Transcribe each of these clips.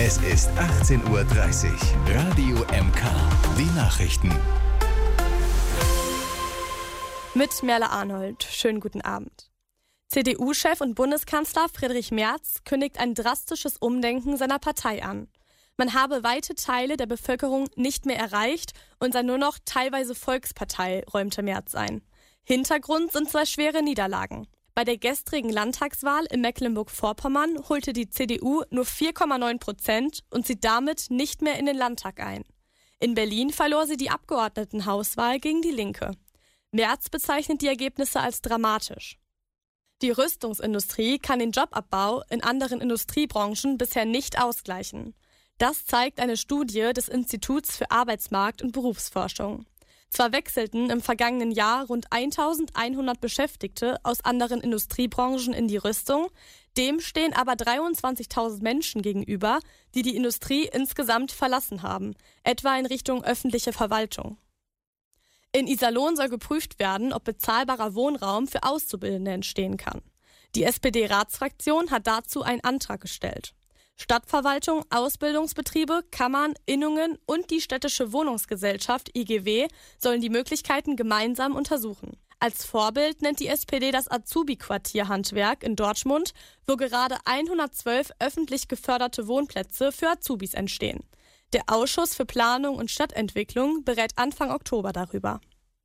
Es ist 18:30 Uhr. Radio MK. Die Nachrichten. Mit Merle Arnold. Schönen guten Abend. CDU-Chef und Bundeskanzler Friedrich Merz kündigt ein drastisches Umdenken seiner Partei an. Man habe weite Teile der Bevölkerung nicht mehr erreicht und sei nur noch teilweise Volkspartei, räumte Merz ein. Hintergrund sind 2 schwere Niederlagen. Bei der gestrigen Landtagswahl in Mecklenburg-Vorpommern holte die CDU nur 4,9% und zieht damit nicht mehr in den Landtag ein. In Berlin verlor sie die Abgeordnetenhauswahl gegen die Linke. Merz bezeichnet die Ergebnisse als dramatisch. Die Rüstungsindustrie kann den Jobabbau in anderen Industriebranchen bisher nicht ausgleichen. Das zeigt eine Studie des Instituts für Arbeitsmarkt- und Berufsforschung. Zwar wechselten im vergangenen Jahr rund 1.100 Beschäftigte aus anderen Industriebranchen in die Rüstung, dem stehen aber 23.000 Menschen gegenüber, die die Industrie insgesamt verlassen haben, etwa in Richtung öffentliche Verwaltung. In Iserlohn soll geprüft werden, ob bezahlbarer Wohnraum für Auszubildende entstehen kann. Die SPD-Ratsfraktion hat dazu einen Antrag gestellt. Stadtverwaltung, Ausbildungsbetriebe, Kammern, Innungen und die städtische Wohnungsgesellschaft IGW sollen die Möglichkeiten gemeinsam untersuchen. Als Vorbild nennt die SPD das Azubi-Quartier Handwerk in Dortmund, wo gerade 112 öffentlich geförderte Wohnplätze für Azubis entstehen. Der Ausschuss für Planung und Stadtentwicklung berät Anfang Oktober darüber.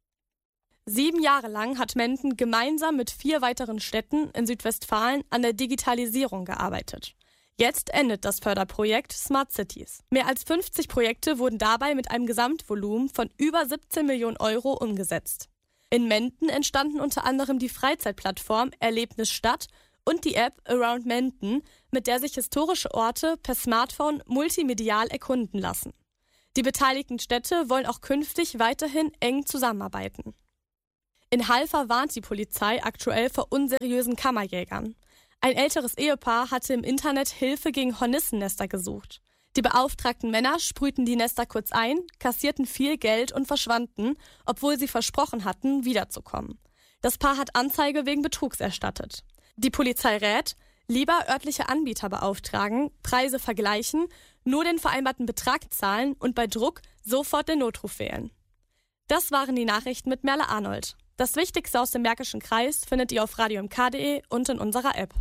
7 Jahre lang hat Menden gemeinsam mit 4 weiteren Städten in Südwestfalen an der Digitalisierung gearbeitet. Jetzt endet das Förderprojekt Smart Cities. Mehr als 50 Projekte wurden dabei mit einem Gesamtvolumen von über 17 Millionen Euro umgesetzt. In Menden entstanden unter anderem die Freizeitplattform Erlebnis Stadt und die App Around Menden, mit der sich historische Orte per Smartphone multimedial erkunden lassen. Die beteiligten Städte wollen auch künftig weiterhin eng zusammenarbeiten. In Halver warnt die Polizei aktuell vor unseriösen Kammerjägern. Ein älteres Ehepaar hatte im Internet Hilfe gegen Hornissennester gesucht. Die beauftragten Männer sprühten die Nester kurz ein, kassierten viel Geld und verschwanden, obwohl sie versprochen hatten, wiederzukommen. Das Paar hat Anzeige wegen Betrugs erstattet. Die Polizei rät, lieber örtliche Anbieter beauftragen, Preise vergleichen, nur den vereinbarten Betrag zahlen und bei Druck sofort den Notruf wählen. Das waren die Nachrichten mit Merle Arnold. Das Wichtigste aus dem Märkischen Kreis findet ihr auf radiomk.de und in unserer App.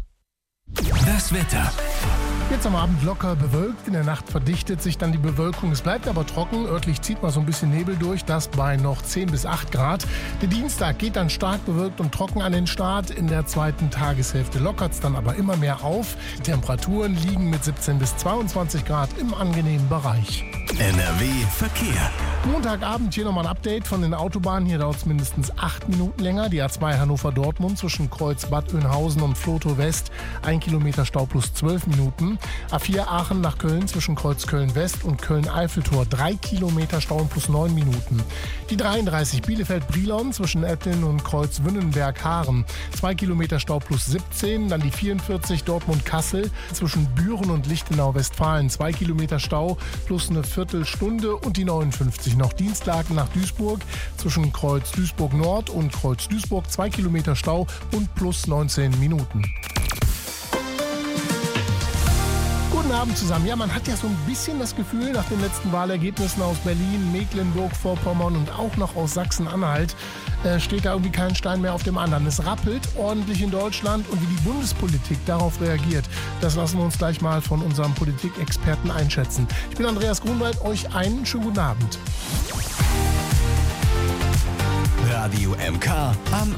Das Wetter. Jetzt am Abend locker bewölkt, in der Nacht verdichtet sich dann die Bewölkung. Es bleibt aber trocken, örtlich zieht mal so ein bisschen Nebel durch, das bei noch 10 bis 8 Grad. Der Dienstag geht dann stark bewölkt und trocken an den Start. In der zweiten Tageshälfte lockert es dann aber immer mehr auf. Die Temperaturen liegen mit 17 bis 22 Grad im angenehmen Bereich. NRW Verkehr. Montagabend hier nochmal ein Update von den Autobahnen. Hier dauert es mindestens 8 Minuten länger. Die A2 Hannover-Dortmund zwischen Kreuz Bad Oeynhausen und Vlotho West. 1 Kilometer Stau plus 12 Minuten. A4 Aachen nach Köln zwischen Kreuz Köln-West und Köln-Eiffeltor. 3 Kilometer Stau plus 9 Minuten. Die 33 Bielefeld-Brilon zwischen Etteln und Kreuz Wünnenberg-Haaren. 2 Kilometer Stau plus 17. Dann die 44 Dortmund-Kassel zwischen Büren und Lichtenau-Westfalen. 2 Kilometer Stau plus eine Viertelstunde. Und die 59 noch Dienstlaken nach Duisburg zwischen Kreuz Duisburg-Nord und Kreuz Duisburg. 2 Kilometer Stau und plus 19 Minuten. Guten Abend zusammen. Ja, man hat ja so ein bisschen das Gefühl, nach den letzten Wahlergebnissen aus Berlin, Mecklenburg-Vorpommern und auch noch aus Sachsen-Anhalt, steht da irgendwie kein Stein mehr auf dem anderen. Es rappelt ordentlich in Deutschland und wie die Bundespolitik darauf reagiert, das lassen wir uns gleich mal von unserem Politikexperten einschätzen. Ich bin Andreas Grunwald, euch einen schönen guten Abend. Radio MK am